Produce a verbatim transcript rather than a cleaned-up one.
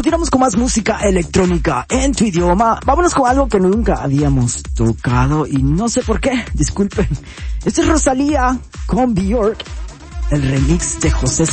continuamos con más música electrónica en tu idioma. Vámonos con algo que nunca habíamos tocado y no sé por qué, disculpen. Este es Rosalía con Björk, el remix de José